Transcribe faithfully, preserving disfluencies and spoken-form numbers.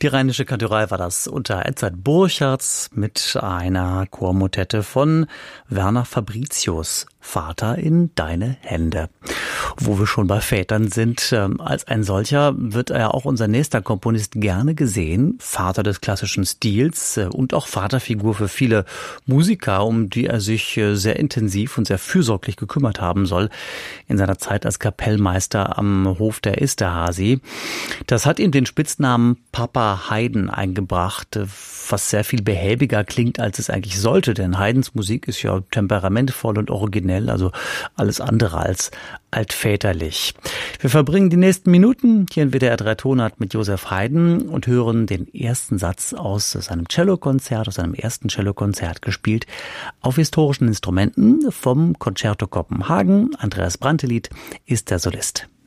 Die Rheinische Kantorei war das unter Edzard Burchards mit einer Chormotette von Werner Fabricius, Vater in deine Hände. Wo wir schon bei Vätern sind, äh, als ein solcher wird er auch unser nächster Komponist gerne gesehen. Vater des klassischen Stils äh, und auch Vaterfigur für viele Musiker, um die er sich äh, sehr intensiv und sehr fürsorglich gekümmert haben soll in seiner Zeit als Kapellmeister am Hof der Esterházy. Das hat ihm den Spitznamen Papa Haydn eingebracht, äh, was sehr viel behäbiger klingt, als es eigentlich sollte, denn Haydns Musik ist ja temperamentvoll und originell, also alles andere als altväterlich. Wir verbringen die nächsten Minuten hier in W D R drei Tonart mit Joseph Haydn und hören den ersten Satz aus seinem Cellokonzert, aus seinem ersten Cellokonzert gespielt auf historischen Instrumenten vom Concerto Kopenhagen. Andreas Brandtelied ist der Solist.